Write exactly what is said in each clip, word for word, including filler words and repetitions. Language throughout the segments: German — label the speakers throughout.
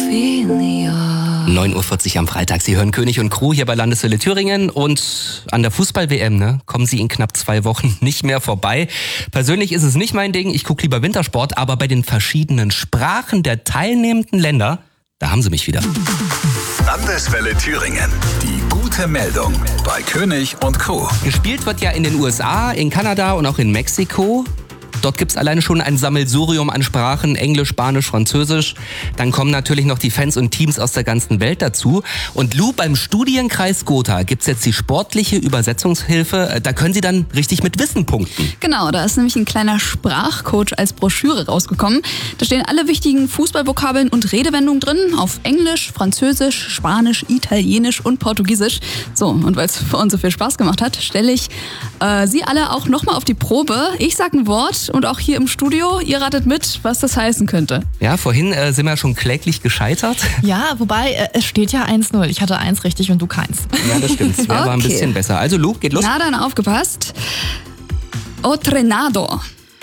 Speaker 1: neun Uhr vierzig am Freitag. Sie hören König und Crew hier bei Landeswelle Thüringen. Und an der Fußball-W M ne, kommen Sie in knapp zwei Wochen nicht mehr vorbei. Persönlich ist es nicht mein Ding. Ich gucke lieber Wintersport. Aber bei den verschiedenen Sprachen der teilnehmenden Länder, da haben Sie mich wieder.
Speaker 2: Landeswelle Thüringen. Die gute Meldung bei König und Crew.
Speaker 1: Gespielt wird ja in den U S A, in Kanada und auch in Mexiko. Dort gibt's alleine schon ein Sammelsurium an Sprachen, Englisch, Spanisch, Französisch. Dann kommen natürlich noch die Fans und Teams aus der ganzen Welt dazu. Und Lou, beim Studienkreis Gotha gibt's jetzt die sportliche Übersetzungshilfe. Da können Sie dann richtig mit Wissen punkten.
Speaker 3: Genau, da ist nämlich ein kleiner Sprachcoach als Broschüre rausgekommen. Da stehen alle wichtigen Fußballvokabeln und Redewendungen drin, auf Englisch, Französisch, Spanisch, Italienisch und Portugiesisch. So, und weil es für uns so viel Spaß gemacht hat, stelle ich äh, Sie alle auch nochmal auf die Probe. Ich sag ein Wort. Und auch hier im Studio, ihr ratet mit, was das heißen könnte.
Speaker 1: Ja, vorhin äh, sind wir schon kläglich gescheitert.
Speaker 4: Ja, wobei, äh, es steht ja eins null. Ich hatte eins richtig und du keins.
Speaker 1: Ja, das stimmt. Es wäre aber ein
Speaker 3: Okay.
Speaker 1: bisschen besser. Also Lu, geht los.
Speaker 3: Na, dann aufgepasst. Otrenado.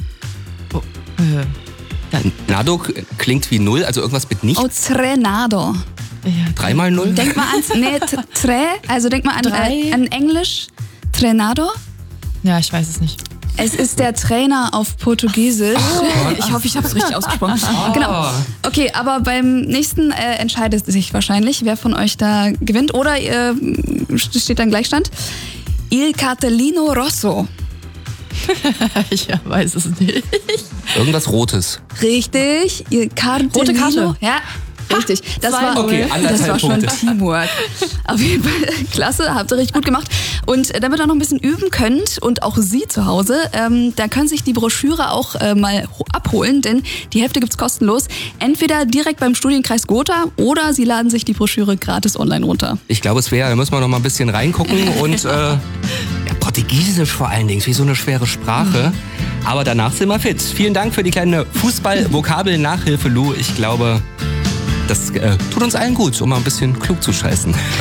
Speaker 1: Nado klingt wie null, also irgendwas mit nicht.
Speaker 3: Otrenado.
Speaker 4: Ja,
Speaker 1: Dreimal null?
Speaker 3: Denk mal ans, nee, t- tre, also denk mal an,
Speaker 4: Drei.
Speaker 3: äh, an Englisch. Trenado.
Speaker 4: ja, ich weiß es nicht.
Speaker 3: Es ist der Trainer auf Portugiesisch. Ich hoffe, ich habe es richtig ausgesprochen. Genau. Okay, aber beim nächsten äh, entscheidet sich wahrscheinlich, wer von euch da gewinnt. Oder äh, steht dann Gleichstand. Il Cartellino Rosso.
Speaker 4: Ich weiß es nicht.
Speaker 1: Irgendwas Rotes.
Speaker 3: Richtig. Il Cartellino.
Speaker 4: Rote Karte.
Speaker 3: Ja. Richtig, das
Speaker 4: zwei
Speaker 3: war,
Speaker 4: null.
Speaker 1: Okay, anderthalb
Speaker 3: das war schon
Speaker 1: Punkte.
Speaker 3: Teamwork. Auf jeden Fall klasse, habt ihr richtig gut gemacht. Und äh, damit ihr noch ein bisschen üben könnt und auch Sie zu Hause, ähm, da können sich die Broschüre auch äh, mal ho- abholen, denn die Hälfte gibt's kostenlos. Entweder direkt beim Studienkreis Gotha oder Sie laden sich die Broschüre gratis online runter.
Speaker 1: Ich glaube, es wäre, da müssen wir noch mal ein bisschen reingucken. Und äh, ja, Portugiesisch vor allen Dingen, wie so eine schwere Sprache. Aber danach sind wir fit. Vielen Dank für die kleine Fußball-Vokabel-Nachhilfe, Lou. Ich glaube, das äh, tut uns allen gut, um mal ein bisschen klug zu scheißen.